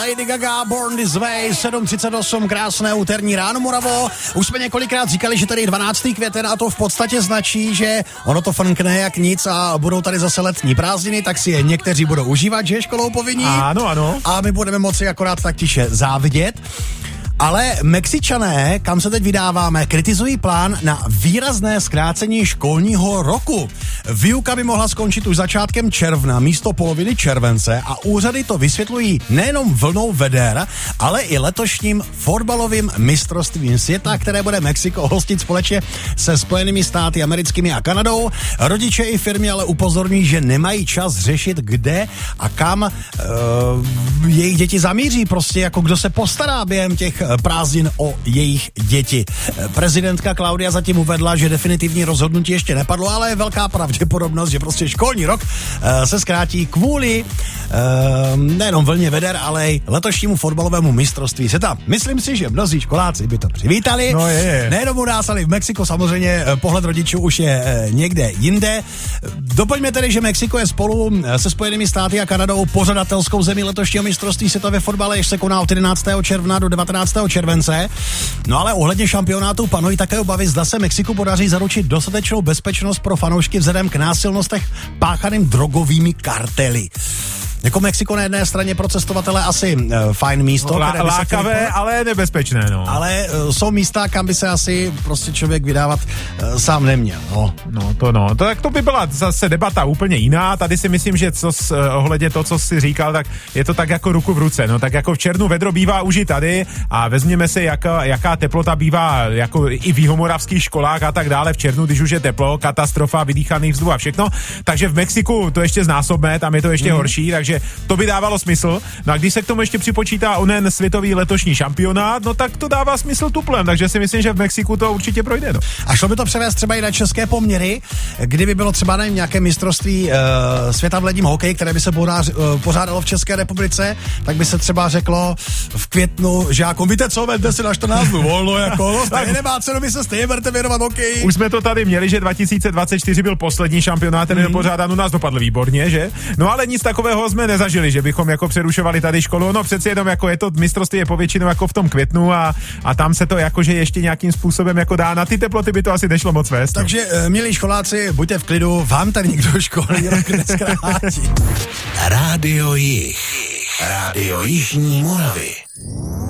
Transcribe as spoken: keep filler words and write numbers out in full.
Lady Gaga, Born This Way, sedm třicet osm, krásné úterní ráno, Moravo. Už jsme několikrát říkali, že tady je dvanáctého květen a to v podstatě značí, že ono to funkne jak nic a budou tady zase letní prázdniny, tak si je někteří budou užívat, že školou povinní. Ano, ano. A my budeme moci akorát tak tiše závidět. Ale Mexičané, kam se teď vydáváme, kritizují plán na výrazné zkrácení školního roku. Výuka by mohla skončit už začátkem června místo poloviny července a úřady to vysvětlují nejenom vlnou veder, ale i letošním fotbalovým mistrovstvím světa, které bude Mexiko hostit společně se Spojenými státy americkými a Kanadou. Rodiče i firmy ale upozorní, že nemají čas řešit, kde a kam uh, jejich děti zamíří, prostě jako kdo se postará během těch prázdnin o jejich děti. Prezidentka Claudia zatím uvedla, že definitivní rozhodnutí ještě nepadlo, ale je velká pravděpodobnost, že prostě školní rok uh, se zkrátí kvůli uh, nejenom vlně veder, ale i letošnímu fotbalovému mistrovství světa. Myslím si, že mnozí školáci by to přivítali. No je, je. Nejenom u nás, ale v Mexiku samozřejmě pohled rodičů už je uh, někde jinde. Doplňme tedy, že Mexiko je spolu se Spojenými státy a Kanadou pořadatelskou zemí letošního mistrovství světa ve fotbale, jež se koná od jedenáctého června do devatenáctého července. No ale ohledně šampionátu panují také obavy, zda se Mexiku podaří zaručit dostatečnou bezpečnost pro fanoušky vzhledem k násilnostech páchaným drogovými kartely. Jako Mexiko na jedné straně pro cestovatele asi uh, fajn místo. Lá, lákavé, chtěli... ale nebezpečné, no. Ale uh, jsou místa, kam by se asi prostě člověk vydávat uh, sám neměl, no. No to no, to, tak to by byla zase debata úplně jiná. Tady si myslím, že co s, uh, ohledně to, co jsi říkal, tak je to tak jako ruku v ruce, no. Tak jako v červnu vedro bývá už i tady a vezměme si, jaká, jaká teplota bývá jako i v jihomoravských školách a tak dále v červnu, když už je teplo, katastrofa, vydýchaný vzduch a všechno. Takže v Mexiku to ještě znásobné, tam je to ještě mm. horší, takže to by dávalo smysl. No a když se k tomu ještě připočítá onen světový letošní šampionát, no tak to dává smysl tuplem, takže si myslím, že v Mexiku to určitě projde. No. A šlo by to převést třeba i na české poměry, kdyby bylo třeba nevím, nějaké mistrovství uh, světa v ledním hokeji, které by se podář, uh, pořádalo v České republice, tak by se třeba řeklo v květnu, že jako víte co, vente si na čtrnáct dnů volno, jako no, stejně nemá cenu, by se stejně budete věnovat hokeji. Už jsme to tady měli, že dva tisíce dvacet čtyři byl poslední šampionát, ten mm. pořádán u nás dopadl výborně, že? No ale nic takového jsme nezažili, že bychom jako přerušovali tady školu. No přeci jenom jako je to mistrovství je povětšinou jako v tom květnu a, a tam se to jakože ještě nějakým způsobem jako dá. Na ty teploty by to asi nešlo moc vést. Takže no. milí školáci, buďte v klidu, vám tady nikdo školní rok neskrátí. Rádio Jich. Rádio Jižní Moravy.